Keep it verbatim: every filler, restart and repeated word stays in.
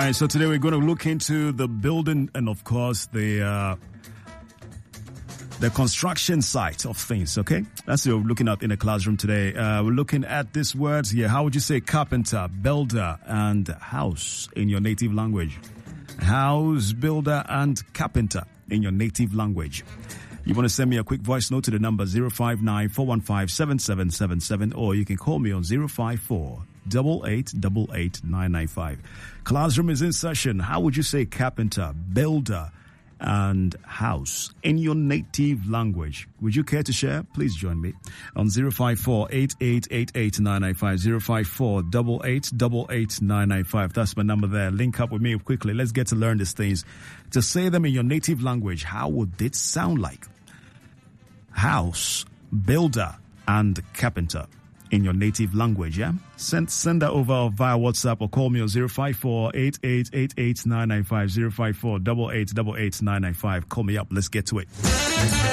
right, so today we're going to look into the building and, of course, the uh, the construction site of things, okay? That's what we're looking at in the classroom today. Uh, we're looking at these words here. How would you say carpenter, builder, and house in your native language? House, builder, and carpenter in your native language. You want to send me a quick voice note to the number zero five nine, four one five, seven seven seven seven, or you can call me on zero five four, eight eight eight eight, nine nine five. Classroom is in session. How would you say carpenter, builder, and house in your native language? Would you care to share? Please join me on zero five four, eight eight eight eight, nine nine five, zero five four, eight eight eight eight, nine nine five. That's my number there. Link up with me quickly. Let's get to learn these things. To say them in your native language, how would it sound like? House, builder, and carpenter in your native language, yeah? Send send that over via WhatsApp or call me on zero five four, eight eight eight eight, nine nine five, zero five four, eight eight eight eight, nine nine five. Call me up. Let's get to it.